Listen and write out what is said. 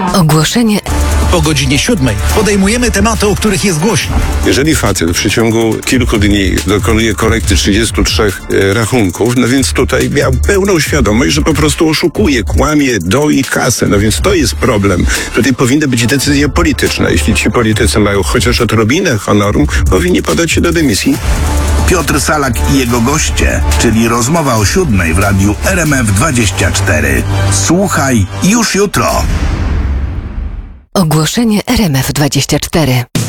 Ogłoszenie. Po godzinie 7 podejmujemy tematy, o których jest głośno. Jeżeli facet w przeciągu kilku dni dokonuje korekty 33 rachunków, no więc tutaj miał pełną świadomość, że po prostu oszukuje, kłamie, doi kasę. No więc to jest problem. Tutaj powinny być decyzje polityczne. Jeśli ci politycy mają chociaż odrobinę honoru, powinni podać się do dymisji. Piotr Salak i jego goście, czyli rozmowa o 7 w radiu RMF24. Słuchaj już jutro. Ogłoszenie RMF24.